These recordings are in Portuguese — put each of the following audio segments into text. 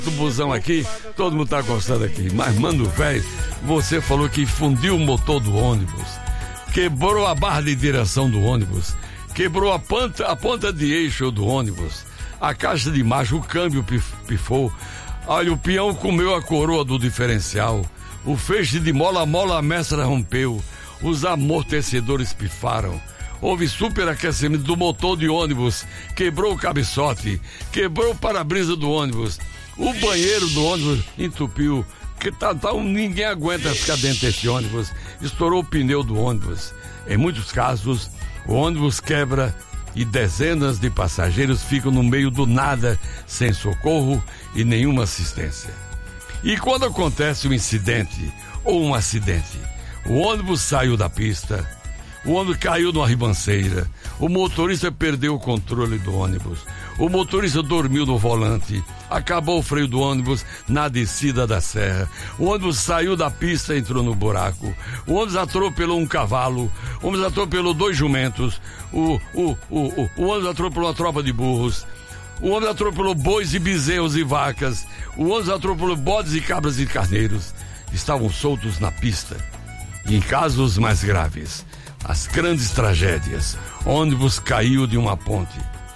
Do busão aqui, todo mundo tá gostando aqui. Mas, mano, velho, você falou que fundiu o motor do ônibus, quebrou a barra de direção do ônibus, quebrou a ponta de eixo do ônibus, a caixa de marcha, o câmbio pifou. Olha, o peão comeu a coroa do diferencial, o feixe de mola a mestra rompeu, os amortecedores pifaram. Houve superaquecimento do motor de ônibus, quebrou o cabeçote, quebrou o para-brisa do ônibus, o banheiro do ônibus entupiu, que ninguém aguenta ficar dentro desse ônibus, estourou o pneu do ônibus. Em muitos casos, o ônibus quebra e dezenas de passageiros ficam no meio do nada, sem socorro e nenhuma assistência. E quando acontece um incidente ou um acidente, o ônibus saiu da pista, o ônibus caiu numa ribanceira, o motorista perdeu o controle do ônibus, o motorista dormiu no volante, acabou o freio do ônibus na descida da serra, o ônibus saiu da pista e entrou no buraco, o ônibus atropelou um cavalo, o ônibus atropelou 2 jumentos, o ônibus atropelou uma tropa de burros, o ônibus atropelou bois e bezerros e vacas, o ônibus atropelou bodes e cabras e carneiros, estavam soltos na pista. E em casos mais graves, as grandes tragédias, o ônibus caiu de uma ponte,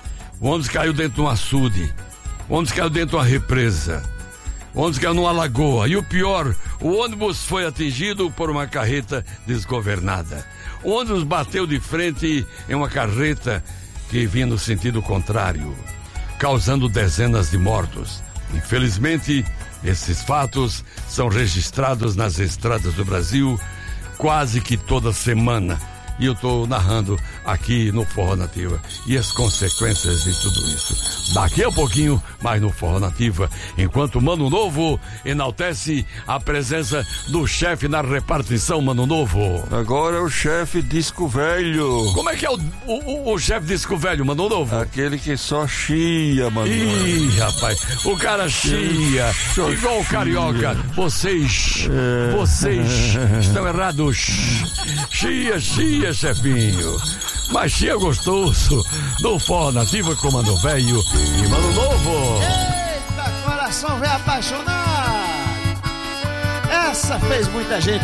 o ônibus caiu dentro de um açude, o ônibus caiu dentro de uma represa, o ônibus caiu numa lagoa, e o pior, o ônibus foi atingido por uma carreta desgovernada. O ônibus bateu de frente em uma carreta que vinha no sentido contrário, causando dezenas de mortos. Infelizmente, esses fatos são registrados nas estradas do Brasil quase que toda semana. E eu estou narrando aqui no Forró Nativa e as consequências de tudo isso. Daqui a pouquinho, mais no Forró Nativa, enquanto Mano Novo enaltece a presença do chefe na repartição, Mano Novo. Agora é o chefe Disco Velho. Como é que é o chefe Disco Velho, Mano Novo? Aquele que só chia, Mano. Ih, rapaz, o cara chia, igual o carioca. Vocês estão errados. Chia, chefinho. Mas chia gostoso do Forró Nativa com Mano Velho e Mano Novo. Eita, coração velho apaixonado. Essa fez muita gente